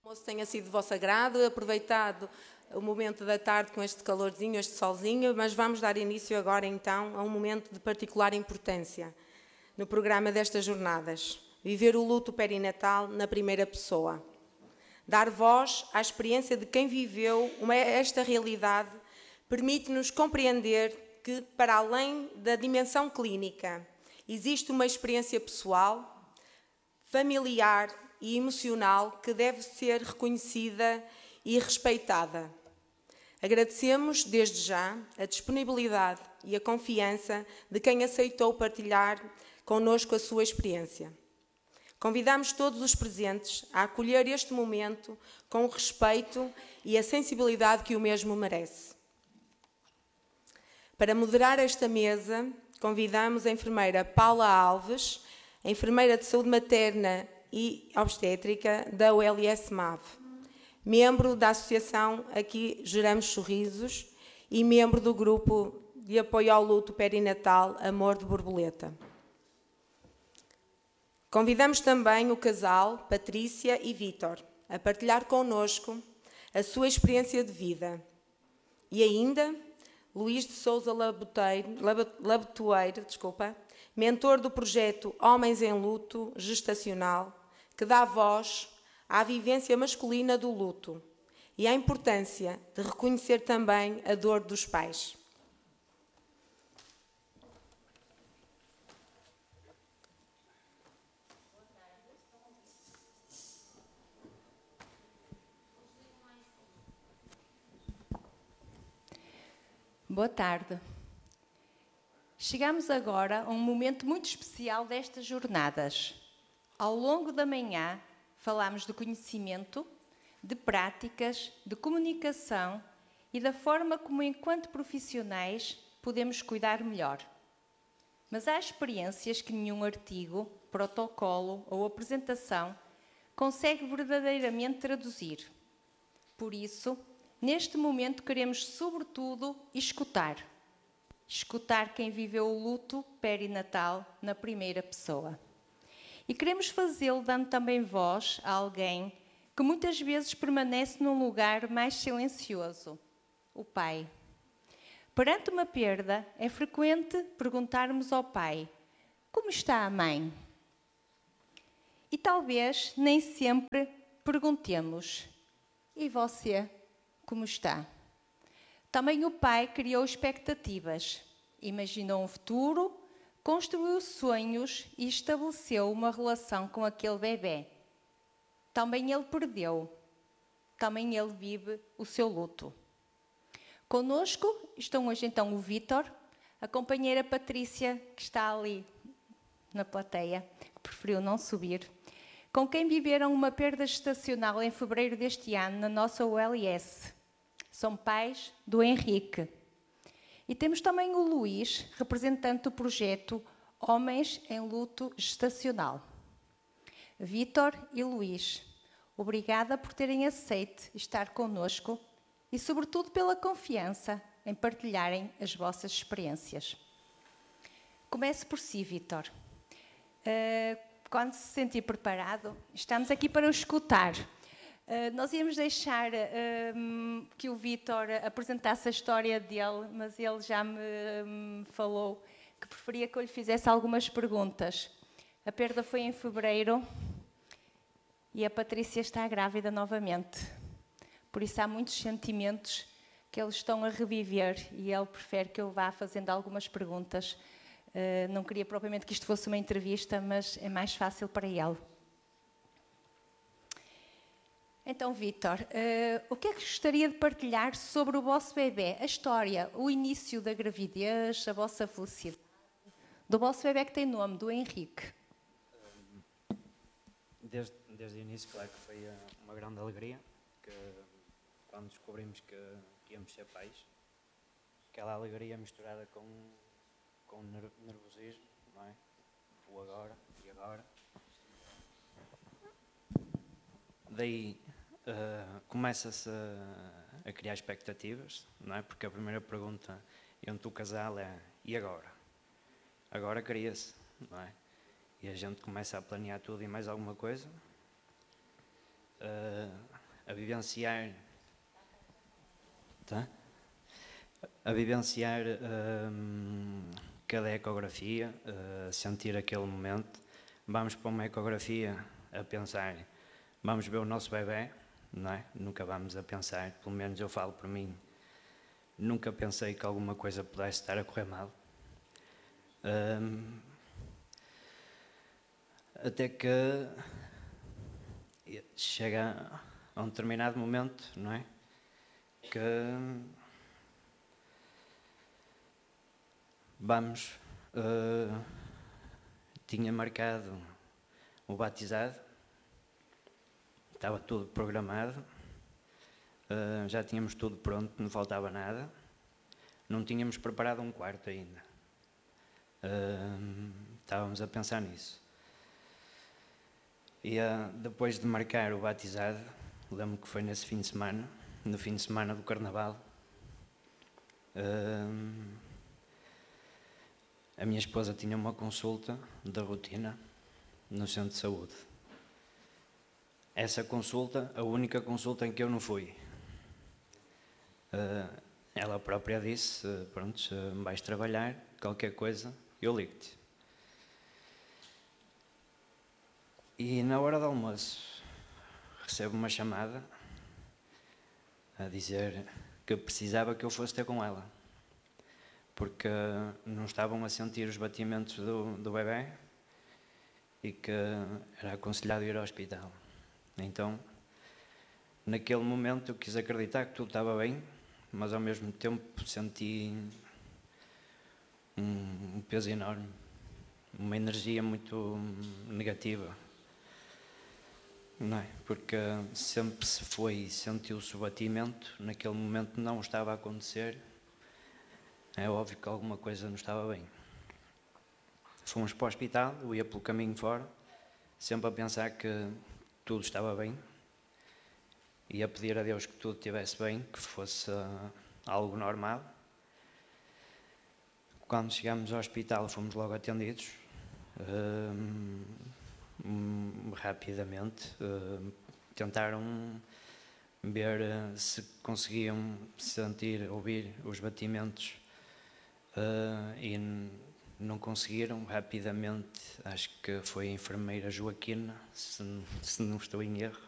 O almoço tenha sido de vosso agrado, aproveitado o momento da tarde com este calorzinho, este solzinho, mas vamos dar início agora então a um momento de particular importância no programa destas jornadas. Viver o luto perinatal na primeira pessoa. Dar voz à experiência de quem viveu esta realidade permite-nos compreender que, para além da dimensão clínica, existe uma experiência pessoal, familiar e emocional que deve ser reconhecida e respeitada. Agradecemos, desde já, a disponibilidade e a confiança de quem aceitou partilhar connosco a sua experiência. Convidamos todos os presentes a acolher este momento com o respeito e a sensibilidade que o mesmo merece. Para moderar esta mesa, convidamos a enfermeira Paula Alves, a enfermeira de saúde materna e obstétrica da ULS-MAV, membro da associação Aqui Geramos Sorrisos e membro do grupo de apoio ao luto perinatal Amor de Borboleta. Convidamos também o casal Patrícia e Vítor a partilhar connosco a sua experiência de vida. E ainda Luís de Sousa Labetoeiro, mentor do projeto Homens em Luto Gestacional, que dá voz à vivência masculina do luto e à importância de reconhecer também a dor dos pais. Boa tarde. Chegamos agora a um momento muito especial destas jornadas. Ao longo da manhã, falámos de conhecimento, de práticas, de comunicação e da forma como, enquanto profissionais, podemos cuidar melhor. Mas há experiências que nenhum artigo, protocolo ou apresentação consegue verdadeiramente traduzir. Por isso, neste momento queremos, sobretudo, escutar. Escutar quem viveu o luto perinatal na primeira pessoa. E queremos fazê-lo dando também voz a alguém que muitas vezes permanece num lugar mais silencioso, o pai. Perante uma perda, é frequente perguntarmos ao pai: como está a mãe? E talvez nem sempre perguntemos: e você, como está? Também o pai criou expectativas, imaginou um futuro, construiu sonhos e estabeleceu uma relação com aquele bebê. Também ele perdeu, também ele vive o seu luto. Conosco estão hoje então o Vítor, a companheira Patrícia, que está ali na plateia, que preferiu não subir, com quem viveram uma perda gestacional em fevereiro deste ano na nossa ULS. São pais do Henrique. E temos também o Luís, representante do projeto Homens em Luto Gestacional. Vítor e Luís, obrigada por terem aceito estar connosco e, sobretudo, pela confiança em partilharem as vossas experiências. Comece por si, Vítor. Quando se sentir preparado, estamos aqui para o escutar. Nós íamos deixar que o Vítor apresentasse a história dele, mas ele já me falou que preferia que eu lhe fizesse algumas perguntas. A perda foi em fevereiro e a Patrícia está grávida novamente. Por isso há muitos sentimentos que eles estão a reviver e ele prefere que eu vá fazendo algumas perguntas. Não queria propriamente que isto fosse uma entrevista, mas é mais fácil para ele. Então, Vítor, o que é que gostaria de partilhar sobre o vosso bebê? A história, o início da gravidez, a vossa felicidade, do vosso bebê que tem nome, do Henrique. Desde o início, claro que foi uma grande alegria, que quando descobrimos que íamos ser pais, aquela alegria misturada com nervosismo, não é? O agora e agora. Daí começa-se a criar expectativas, não é? Porque a primeira pergunta entre o casal é: e agora? Agora cria-se, não é? E a gente começa a planear tudo e mais alguma coisa. a vivenciar, tá? A vivenciar cada ecografia, sentir aquele momento. Vamos para uma ecografia a pensar, vamos ver o nosso bebê, não é? Nunca vamos a pensar, pelo menos eu falo por mim, nunca pensei que alguma coisa pudesse estar a correr mal. Até que chega a um determinado momento, não é? Que vamos, tinha marcado o batizado, estava tudo programado, já tínhamos tudo pronto, não faltava nada, não tínhamos preparado um quarto ainda, estávamos a pensar nisso. E depois de marcar o batizado, lembro que foi nesse fim de semana, no fim de semana do Carnaval, a minha esposa tinha uma consulta de rotina no centro de saúde. Essa consulta, a única consulta em que eu não fui. Ela própria disse, pronto, se vais trabalhar, qualquer coisa, eu ligo-te. E na hora do almoço, recebo uma chamada a dizer que precisava que eu fosse ter com ela, porque não estavam a sentir os batimentos do bebê e que era aconselhado ir ao hospital. Então, naquele momento eu quis acreditar que tudo estava bem, mas ao mesmo tempo senti um peso enorme, uma energia muito negativa. Não é? Porque sempre se foi e sentiu-se o batimento, naquele momento não estava a acontecer, é óbvio que alguma coisa não estava bem. Fomos para o hospital, eu ia pelo caminho fora, sempre a pensar que tudo estava bem, e a pedir a Deus que tudo estivesse bem, que fosse algo normal. Quando chegámos ao hospital fomos logo atendidos, rapidamente, tentaram ver se conseguiam sentir, ouvir os batimentos e não conseguiram. Rapidamente, acho que foi a enfermeira Joaquina, se não estou em erro,